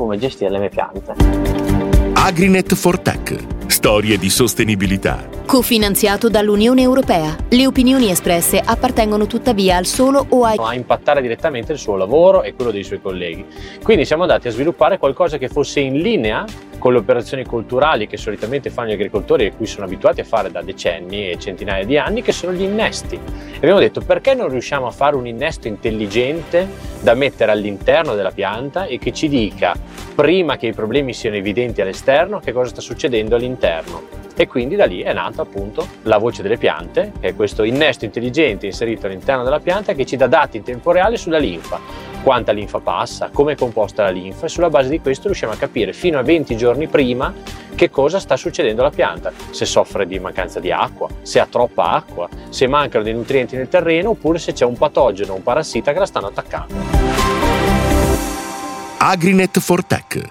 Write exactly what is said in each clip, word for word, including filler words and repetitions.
come gestire le mie piante. Agrinet for Tech. Storie di sostenibilità. Cofinanziato dall'Unione Europea. Le opinioni espresse appartengono tuttavia al solo o ai... a impattare direttamente il suo lavoro e quello dei suoi colleghi. Quindi siamo andati a sviluppare qualcosa che fosse in linea con le operazioni culturali che solitamente fanno gli agricoltori e cui sono abituati a fare da decenni e centinaia di anni, che sono gli innesti. E abbiamo detto: perché non riusciamo a fare un innesto intelligente da mettere all'interno della pianta e che ci dica, prima che i problemi siano evidenti all'esterno, che cosa sta succedendo all'interno. E quindi da lì è nata appunto la voce delle piante, che è questo innesto intelligente inserito all'interno della pianta che ci dà dati in tempo reale sulla linfa, quanta linfa passa, come è composta la linfa, e sulla base di questo riusciamo a capire fino a venti giorni prima che cosa sta succedendo alla pianta, se soffre di mancanza di acqua, se ha troppa acqua, se mancano dei nutrienti nel terreno oppure se c'è un patogeno o un parassita che la stanno attaccando. Agrinet for Tech.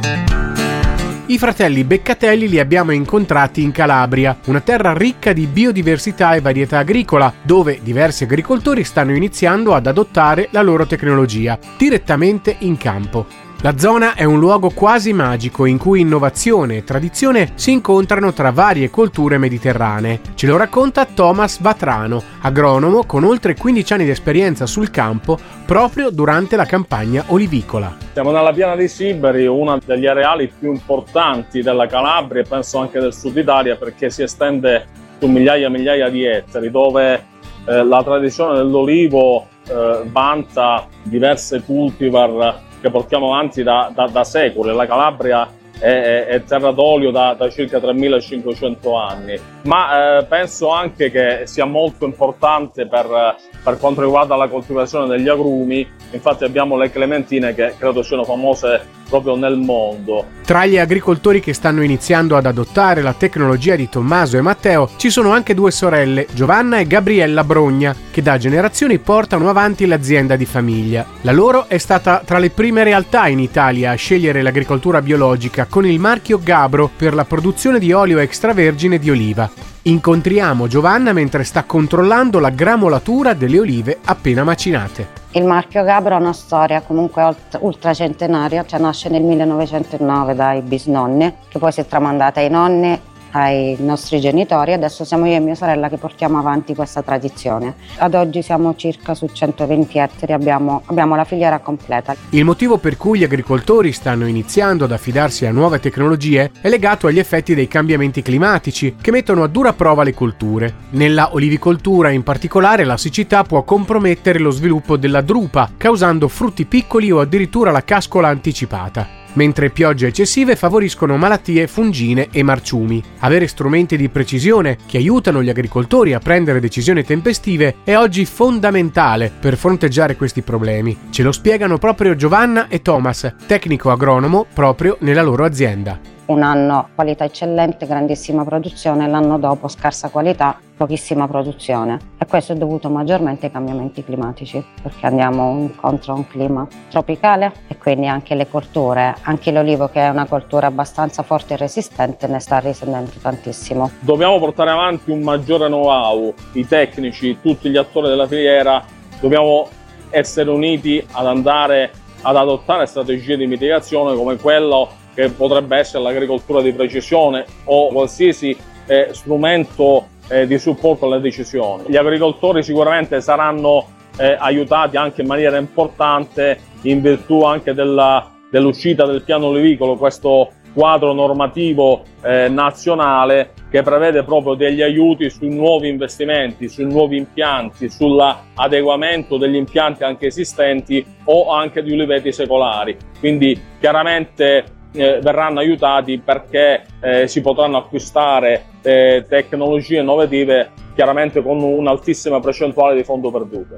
I fratelli Beccatelli li abbiamo incontrati in Calabria, una terra ricca di biodiversità e varietà agricola, dove diversi agricoltori stanno iniziando ad adottare la loro tecnologia direttamente in campo. La zona è un luogo quasi magico in cui innovazione e tradizione si incontrano tra varie colture mediterranee. Ce lo racconta Thomas Vatrano, agronomo con oltre quindici anni di esperienza sul campo proprio durante la campagna olivicola. Siamo nella piana di Sibari, uno degli areali più importanti della Calabria e penso anche del sud Italia, perché si estende su migliaia e migliaia di ettari, dove eh, la tradizione dell'olivo eh, vanta diverse cultivar che portiamo avanti da, da, da secoli. La Calabria è, è, è terra d'olio da, da circa tremilacinquecento anni, ma eh, penso anche che sia molto importante per, per quanto riguarda la coltivazione degli agrumi. Infatti abbiamo le clementine che credo siano famose proprio nel mondo. Tra gli agricoltori che stanno iniziando ad adottare la tecnologia di Tommaso e Matteo ci sono anche due sorelle, Giovanna e Gabriella Brogna, che da generazioni portano avanti l'azienda di famiglia. La loro è stata tra le prime realtà in Italia a scegliere l'agricoltura biologica con il marchio Gabro per la produzione di olio extravergine di oliva. Incontriamo Giovanna mentre sta controllando la gramolatura delle olive appena macinate. Il marchio Gabro ha una storia comunque ultracentenaria, cioè nasce nel millenovecentonove dai bisnonni, che poi si è tramandata ai nonni, ai nostri genitori, e adesso siamo io e mia sorella che portiamo avanti questa tradizione. Ad oggi siamo circa su centoventi ettari, abbiamo, abbiamo la filiera completa. Il motivo per cui gli agricoltori stanno iniziando ad affidarsi a nuove tecnologie è legato agli effetti dei cambiamenti climatici che mettono a dura prova le colture. Nella olivicoltura in particolare la siccità può compromettere lo sviluppo della drupa, causando frutti piccoli o addirittura la cascola anticipata, mentre piogge eccessive favoriscono malattie fungine e marciumi. Avere strumenti di precisione che aiutano gli agricoltori a prendere decisioni tempestive è oggi fondamentale per fronteggiare questi problemi. Ce lo spiegano proprio Giovanna e Thomas, tecnico agronomo proprio nella loro azienda. Un anno qualità eccellente, grandissima produzione, l'anno dopo scarsa qualità, pochissima produzione. E questo è dovuto maggiormente ai cambiamenti climatici, perché andiamo incontro a un clima tropicale e quindi anche le colture, anche l'olivo, che è una coltura abbastanza forte e resistente, ne sta risentendo tantissimo. Dobbiamo portare avanti un maggiore know-how, i tecnici, tutti gli attori della filiera, dobbiamo essere uniti ad andare ad adottare strategie di mitigazione come quello che potrebbe essere l'agricoltura di precisione o qualsiasi eh, strumento eh, di supporto alle decisioni. Gli agricoltori sicuramente saranno eh, aiutati anche in maniera importante in virtù anche della, dell'uscita del piano olivicolo, questo quadro normativo eh, nazionale che prevede proprio degli aiuti sui nuovi investimenti, sui nuovi impianti, sull'adeguamento degli impianti anche esistenti o anche di uliveti secolari. Quindi chiaramente Eh, verranno aiutati perché eh, si potranno acquistare eh, tecnologie innovative, chiaramente con un'altissima percentuale di fondo perduto.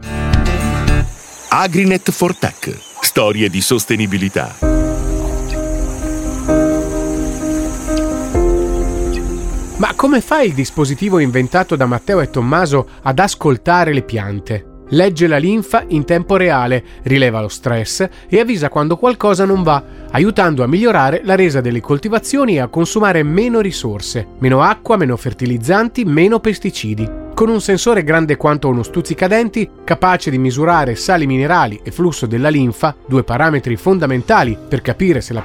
Agrinet for Tech. Storie di sostenibilità. Ma come fa il dispositivo inventato da Matteo e Tommaso ad ascoltare le piante? Legge la linfa in tempo reale, rileva lo stress e avvisa quando qualcosa non va, aiutando a migliorare la resa delle coltivazioni e a consumare meno risorse, meno acqua, meno fertilizzanti, meno pesticidi. Con un sensore grande quanto uno stuzzicadenti, capace di misurare sali minerali e flusso della linfa, due parametri fondamentali per capire se la